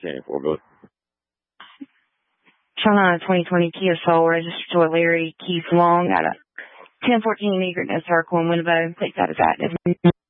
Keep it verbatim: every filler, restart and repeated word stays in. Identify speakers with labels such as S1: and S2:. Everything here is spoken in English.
S1: ten four, go.
S2: China twenty twenty Kia Soul, registered to Larry Keith Long at a ten fourteen Egret Circle in Winnebago. Please out of that.